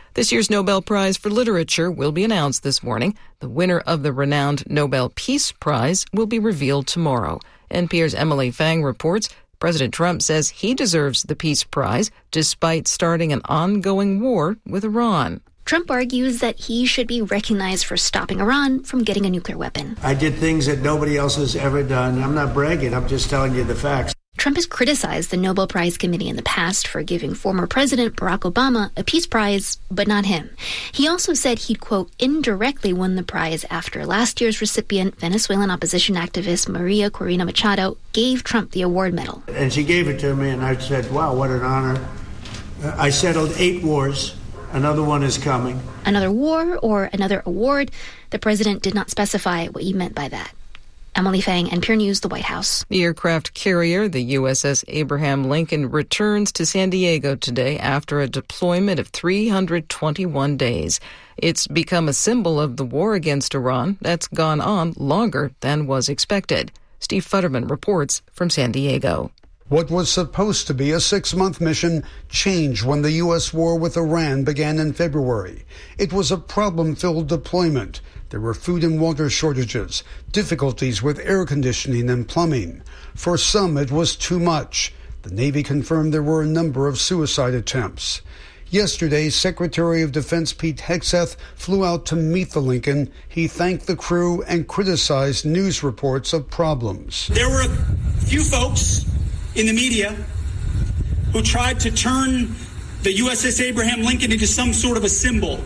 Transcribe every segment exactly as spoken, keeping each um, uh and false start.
This year's Nobel Prize for Literature will be announced this morning. The winner of the renowned Nobel Peace Prize will be revealed tomorrow. N P R's Emily Fang reports President Trump says he deserves the Peace Prize despite starting an ongoing war with Iran. Trump argues that he should be recognized for stopping Iran from getting a nuclear weapon. I did things that nobody else has ever done. I'm not bragging. I'm just telling you the facts. Trump has criticized the Nobel Prize Committee in the past for giving former President Barack Obama a peace prize, but not him. He also said he'd, quote, indirectly won the prize after last year's recipient, Venezuelan opposition activist Maria Corina Machado, gave Trump the award medal. And she gave it to me, and I said, wow, what an honor. I settled eight wars. Another one is coming. Another war or another award? The president did not specify what he meant by that. Emily Fang, N P R News, the White House. The aircraft carrier, the U S S Abraham Lincoln, returns to San Diego today after a deployment of three hundred twenty-one days. It's become a symbol of the war against Iran that's gone on longer than was expected. Steve Futterman reports from San Diego. What was supposed to be a six-month mission changed when the U S war with Iran began in February. It was a problem-filled deployment. There were food and water shortages, difficulties with air conditioning and plumbing. For some, it was too much. The Navy confirmed there were a number of suicide attempts. Yesterday, Secretary of Defense Pete Hegseth flew out to meet the Lincoln. He thanked the crew and criticized news reports of problems. There were a few folks in the media who tried to turn the U S S Abraham Lincoln into some sort of a symbol,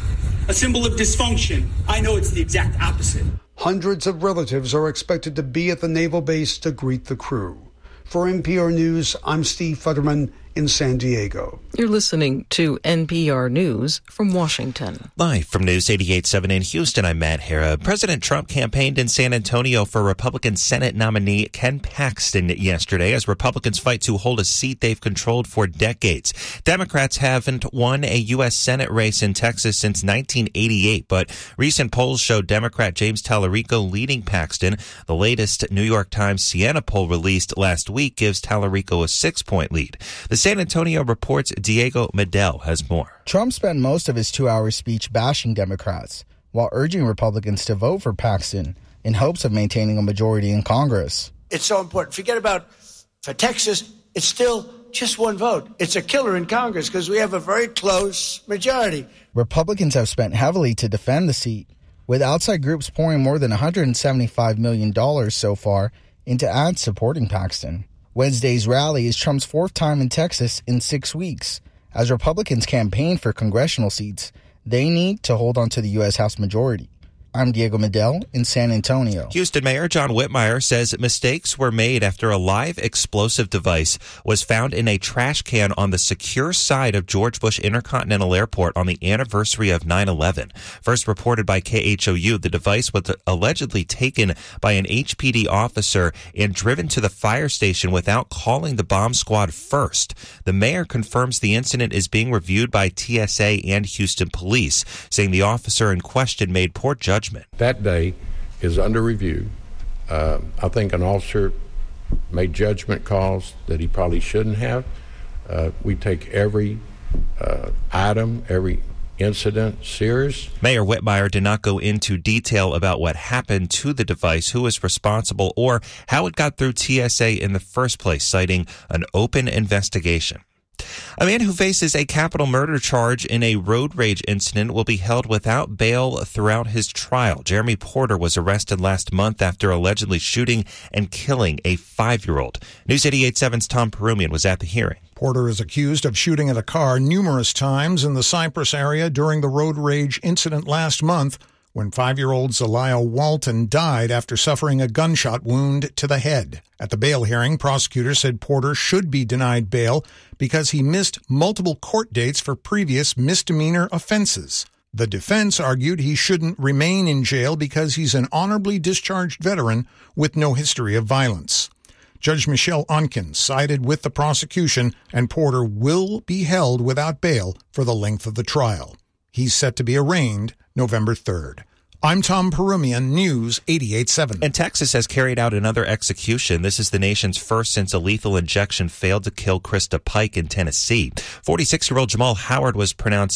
a symbol of dysfunction. I know it's the exact opposite. Hundreds of relatives are expected to be at the naval base to greet the crew. For N P R News, I'm Steve Futterman in San Diego. You're listening to N P R News from Washington. Live from News eighty-eight point seven in Houston, I'm Matt Hara. President Trump campaigned in San Antonio for Republican Senate nominee Ken Paxton yesterday as Republicans fight to hold a seat they've controlled for decades. Democrats haven't won a U S Senate race in Texas since nineteen eighty-eight, but recent polls show Democrat James Tallarico leading Paxton. The latest New York Times Siena poll released last week gives Tallarico a six-point lead. The San Antonio Report's Diego Medel has more. Trump spent most of his two-hour speech bashing Democrats while urging Republicans to vote for Paxton in hopes of maintaining a majority in Congress. It's so important. Forget about for Texas, it's still just one vote. It's a killer in Congress because we have a very close majority. Republicans have spent heavily to defend the seat, with outside groups pouring more than one hundred seventy-five million dollars so far into ads supporting Paxton. Wednesday's rally is Trump's fourth time in Texas in six weeks. As Republicans campaign for congressional seats, they need to hold on to the U S House majority. I'm Diego Medel in San Antonio. Houston Mayor John Whitmire says mistakes were made after a live explosive device was found in a trash can on the secure side of George Bush Intercontinental Airport on the anniversary of nine eleven. First reported by K H O U, the device was allegedly taken by an H P D officer and driven to the fire station without calling the bomb squad first. The mayor confirms the incident is being reviewed by T S A and Houston police, saying the officer in question made poor judgment. That day is under review. Uh, I think an officer made judgment calls that he probably shouldn't have. Uh, we take every uh, item, every incident serious. Mayor Whitmire did not go into detail about what happened to the device, who was responsible, or how it got through T S A in the first place, citing an open investigation. A man who faces a capital murder charge in a road rage incident will be held without bail throughout his trial. Jeremy Porter was arrested last month after allegedly shooting and killing a five-year-old. News eighty-eight point seven's Tom Perumian was at the hearing. Porter is accused of shooting at a car numerous times in the Cypress area during the road rage incident last month, when five-year-old Zalia Walton died after suffering a gunshot wound to the head. At the bail hearing, prosecutors said Porter should be denied bail because he missed multiple court dates for previous misdemeanor offenses. The defense argued he shouldn't remain in jail because he's an honorably discharged veteran with no history of violence. Judge Michelle Onken sided with the prosecution, and Porter will be held without bail for the length of the trial. He's set to be arraigned November third. I'm Tom Perumian, News eighty-eight point seven. And Texas has carried out another execution. This is the nation's first since a lethal injection failed to kill Krista Pike in Tennessee. forty-six-year-old Jamal Howard was pronounced